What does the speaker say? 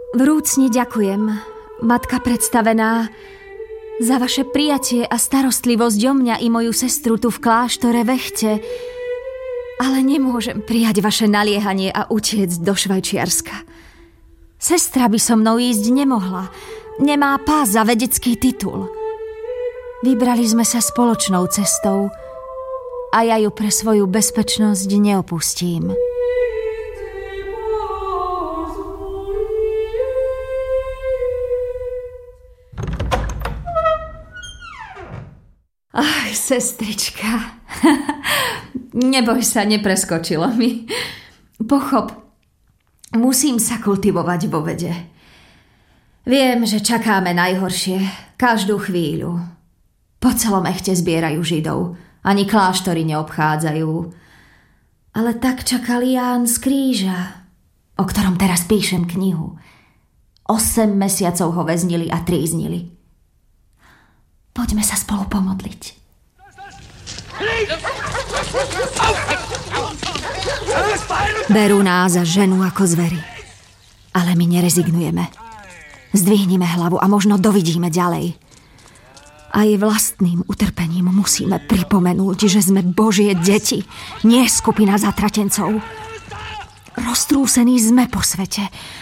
Vrúcne ďakujem, matka predstavená, za vaše prijatie a starostlivosť o mňa i moju sestru tu v kláštore Vechte, ale nemôžem prijať vaše naliehanie a utiecť do Švajčiarska. Sestra by so mnou ísť nemohla, nemá pás za vedecký titul. Vybrali sme sa spoločnou cestou a ja ju pre svoju bezpečnosť neopustím. Ach, sestrička. Neboj sa, nepreskočilo mi. Pochop, musím sa kultivovať vo vede. Viem, že čakáme najhoršie, každú chvíľu. Po celom Echte zbierajú Židov, ani kláštory neobchádzajú. Ale tak čakal Ján z Kríža, o ktorom teraz píšem knihu. 8 mesiacov ho väznili a tríznili. Poďme sa spolu pomodliť. Berú nás za ženu ako zvery. Ale my nerezignujeme. Zdvihnime hlavu a možno dovidíme ďalej. Aj vlastným utrpením musíme pripomenúť, že sme Božie deti, nie skupina zatratencov. Roztrúsení sme po svete